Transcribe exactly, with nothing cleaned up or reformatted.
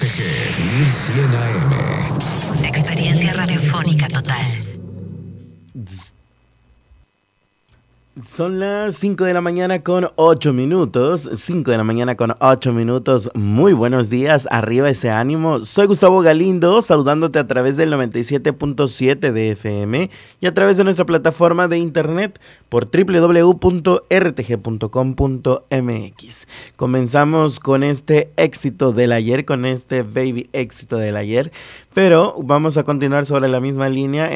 G mil cien A M. Experiencia radiofónica total. Son las cinco de la mañana con ocho minutos, cinco de la mañana con ocho minutos, muy buenos días, arriba ese ánimo. Soy Gustavo Galindo, saludándote a través del noventa y siete punto siete de F M y a través de nuestra plataforma de internet por doble u doble u doble u punto r t g punto com punto m x. Comenzamos con este éxito del ayer, con este baby éxito del ayer, pero vamos a continuar sobre la misma línea